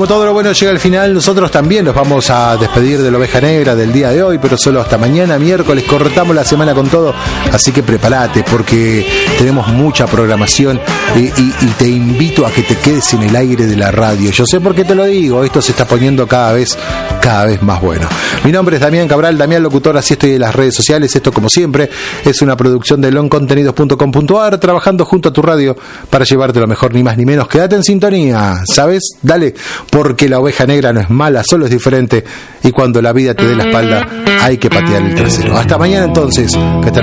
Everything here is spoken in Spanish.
como todo lo bueno llega al final, nosotros también nos vamos a despedir de la Oveja Negra del día de hoy, pero solo hasta mañana, miércoles, cortamos la semana con todo, así que prepárate porque tenemos mucha programación y te invito a que te quedes en el aire de la radio. Yo sé por qué te lo digo, esto se está poniendo cada vez más bueno. Mi nombre es Damián Cabral, Damián Locutor, así estoy en las redes sociales. Esto, como siempre, es una producción de loncontenidos.com.ar, trabajando junto a tu radio para llevarte lo mejor, ni más ni menos. Quédate en sintonía, ¿sabes? Dale, porque la oveja negra no es mala, solo es diferente, y cuando la vida te dé la espalda hay que patear el trasero. Hasta mañana entonces, que